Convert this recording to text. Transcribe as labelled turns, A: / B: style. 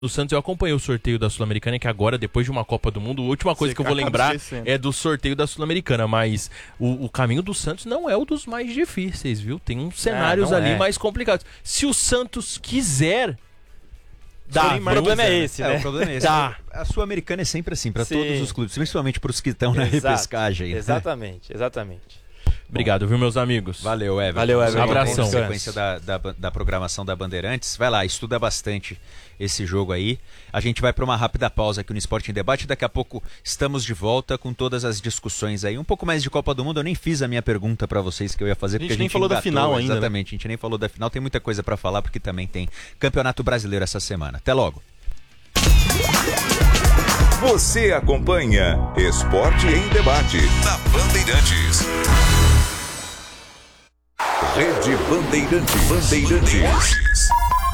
A: do Santos, eu acompanhei o sorteio da Sul-Americana, que agora, depois de uma Copa do Mundo, a última coisa que eu vou lembrar é do sorteio da Sul-Americana, mas o caminho do Santos não é o dos mais difíceis, viu? Tem uns cenários ali mais complicados. Se o Santos quiser...
B: O problema é esse, né?
C: O problema é esse. A Sul-Americana é sempre assim, para todos os clubes, principalmente para os que estão na repescagem.
B: Exatamente.
A: Obrigado, viu, meus amigos?
C: Valeu, Everton.
B: Valeu, Everton.
A: Abração.
C: Sequência da programação da Bandeirantes. Vai lá, estuda bastante esse jogo aí. A gente vai para uma rápida pausa aqui no Esporte em Debate. Daqui a pouco estamos de volta com todas as discussões aí. Um pouco mais de Copa do Mundo. Eu nem fiz a minha pergunta para vocês que eu ia fazer.
D: A gente nem falou da final ainda.
C: Exatamente, a gente nem falou da final. Tem muita coisa para falar porque também tem Campeonato Brasileiro essa semana. Até logo.
E: Você acompanha Esporte em Debate na Bandeirantes. Rede Bandeirantes.